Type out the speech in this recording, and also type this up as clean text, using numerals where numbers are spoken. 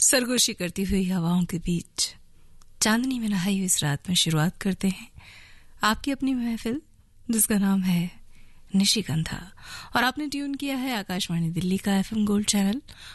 सरगोशी करती हुई हवाओं के बीच चांदनी में नहाई हुई इस रात में शुरुआत करते हैं आपकी अपनी महफिल, जिसका नाम है निशिगंधा। और आपने ट्यून किया है आकाशवाणी दिल्ली का FM गोल्ड चैनल